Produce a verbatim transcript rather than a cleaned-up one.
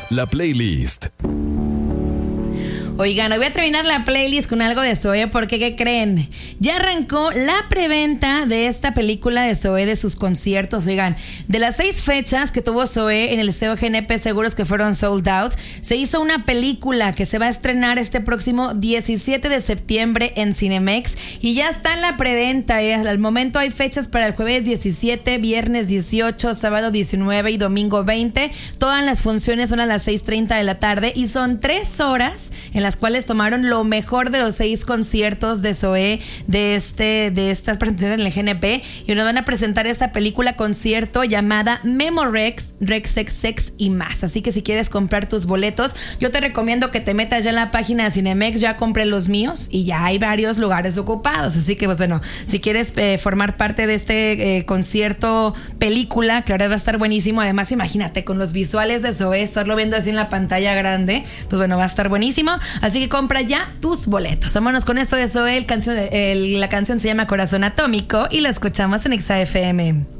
La playlist. Oigan, hoy voy a terminar la playlist con algo de Zoé, porque ¿qué creen? Ya arrancó la preventa de esta película de Zoé, de sus conciertos. Oigan, de las seis fechas que tuvo Zoé en el Estadio G N P Seguros, que fueron sold out, se hizo una película que se va a estrenar este próximo diecisiete de septiembre en Cinemex, y ya está en la preventa. ¿eh? Al momento hay fechas para el jueves diecisiete, viernes dieciocho, sábado diecinueve y domingo veinte. Todas las funciones son a las seis treinta de la tarde y son tres horas en las cuales tomaron lo mejor de los seis conciertos de Zoé, de este, de estas presentaciones en el G N P, y nos van a presentar esta película concierto llamada Memorex, Rex, Sex, Sex y más. Así que si quieres comprar tus boletos, yo te recomiendo que te metas ya en la página de Cinemex. Ya compré los míos y ya hay varios lugares ocupados. Así que, pues bueno, si quieres eh, formar parte de este eh, concierto película, que ahora va a estar buenísimo. Además, imagínate, con los visuales de Zoé, estarlo viendo así en la pantalla grande, pues bueno, va a estar buenísimo. Así que compra ya tus boletos. Vámonos con esto de Zoé. El canción, el, la canción se llama Corazón Atómico y la escuchamos en Exa F M.